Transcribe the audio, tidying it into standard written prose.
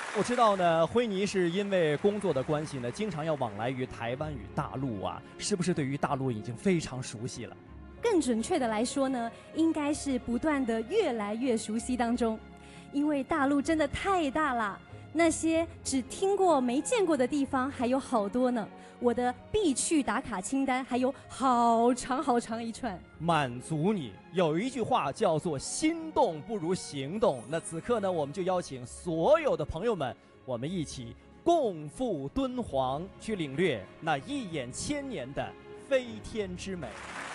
我知道呢，辉尼是因为工作的关系呢，经常要往来于台湾与大陆啊，是不是对于大陆已经非常熟悉了？ 更准确的来说呢，应该是不断的越来越熟悉当中，因为大陆真的太大了，那些只听过没见过的地方还有好多呢。我的必去打卡清单还有好长好长一串。 满足你。有一句话叫做心动不如行动。那此刻呢，我们就邀请所有的朋友们，我们一起共赴敦煌，去领略那一眼千年的飞天之美。